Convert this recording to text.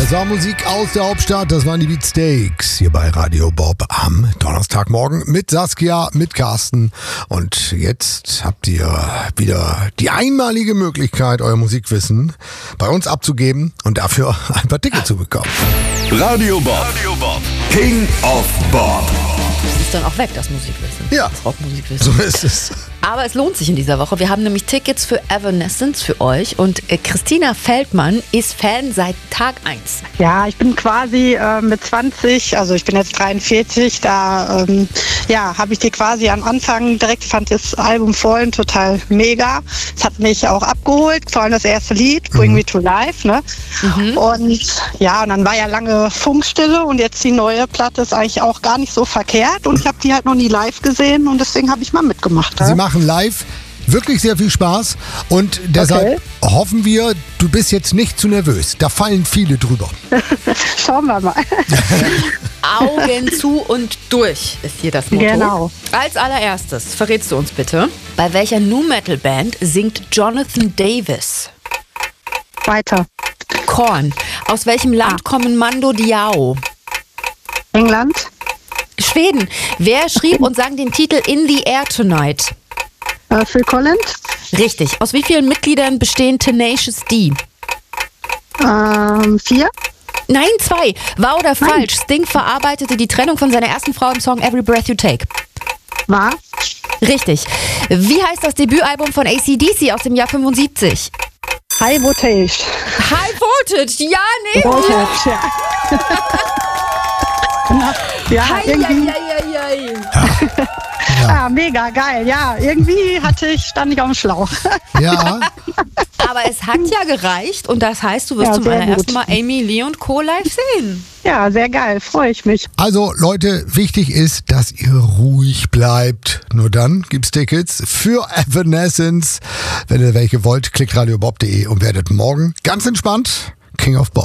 Das war Musik aus der Hauptstadt, das waren die Beatsteaks hier bei Radio Bob am Donnerstagmorgen mit Saskia, mit Carsten. Und jetzt habt ihr wieder die einmalige Möglichkeit, euer Musikwissen bei uns abzugeben und dafür ein paar Tickets zu bekommen. Radio Bob, King of Bob. Das ist dann auch weg, das Musikwissen. Ja, das Rockmusikwissen. so ist es. Aber es lohnt sich in dieser Woche. Wir haben nämlich Tickets für Evanescence für euch und Christina Feldmann ist Fan seit Tag 1. Ja, ich bin quasi mit 20, also ich bin jetzt 43, da habe ich die quasi am Anfang direkt, fand das Album vorhin total mega. Es hat mich auch abgeholt, vor allem das erste Lied, Bring Me to Life, ne? Und ja, und dann war ja lange Funkstille und jetzt die neue Platte ist eigentlich auch gar nicht so verkehrt und ich habe die halt noch nie live gesehen und deswegen habe ich mal mitgemacht. Sie machen live wirklich sehr viel Spaß und deshalb hoffen wir, du bist jetzt nicht zu nervös. Da fallen viele drüber. Schauen wir mal. Augen zu und durch ist hier das Motto. Genau. Als allererstes verrätst du uns bitte, bei welcher Nu-Metal-Band singt Jonathan Davis? Weiter. Korn. Aus welchem Land kommen Mando Diao? England. Schweden. Wer schrieb und sang den Titel In the Air Tonight? Phil Collins. Richtig. Aus wie vielen Mitgliedern bestehen Tenacious D? 4. Nein, 2. Wahr oder falsch? Sting verarbeitete die Trennung von seiner ersten Frau im Song Every Breath You Take. Wahr. Richtig. Wie heißt das Debütalbum von AC/DC aus dem Jahr 75? High Voltage. High Voltage, ja, nee. Voltage, ja. Ja, irgendwie. Ja, mega geil. Ja, irgendwie stand ich auf dem Schlauch. Ja. Aber es hat ja gereicht und das heißt, du wirst zum allerersten Mal Amy Lee und Co. live sehen. Ja, sehr geil. Freue ich mich. Also Leute, wichtig ist, dass ihr ruhig bleibt. Nur dann gibt's Tickets für Evanescence. Wenn ihr welche wollt, klickt radiobob.de und werdet morgen ganz entspannt King of Bob.